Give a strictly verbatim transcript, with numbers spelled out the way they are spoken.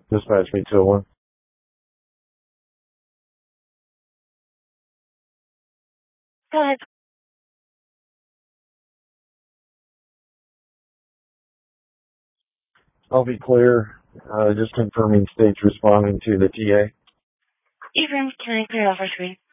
Dispatch me to one. Go ahead. I'll be clear. Uh, just confirming state's responding to the T A. Ephraim, can I clear off our screen?